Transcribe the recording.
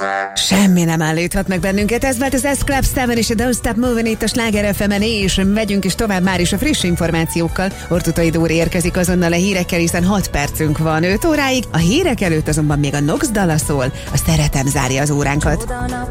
Semmi nem állíthat meg bennünket. Ez volt az S-Club 7 és a Don't Stop Moving itt a Sláger FM-en, és megyünk is tovább már is a friss információkkal. Ortutai Dóri érkezik azonnal a hírekkel, hiszen 6 percünk van 5 óráig. A hírek előtt azonban még a Nox dala szól. A Szeretem zárja az óránkat.